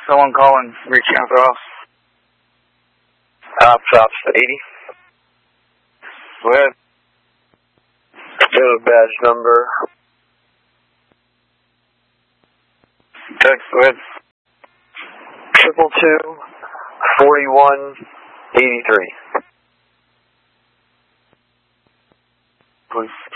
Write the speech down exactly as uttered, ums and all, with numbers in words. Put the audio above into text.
someone calling, reaching out for us. Ops, Ops eighty. Go ahead. Little badge number. Okay, go ahead. Triple two, forty-one, eighty-three. Please.